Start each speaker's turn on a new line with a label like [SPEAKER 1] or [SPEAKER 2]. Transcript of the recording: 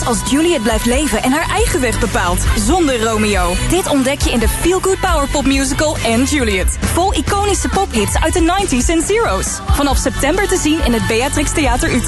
[SPEAKER 1] als Juliet blijft leven en haar eigen weg bepaalt, zonder Romeo. Dit ontdek je in de Feel Good Power Pop Musical en Juliet. Vol iconische pophits uit de 90s en zeros. Vanaf september te zien in het Beatrix Theater Utrecht.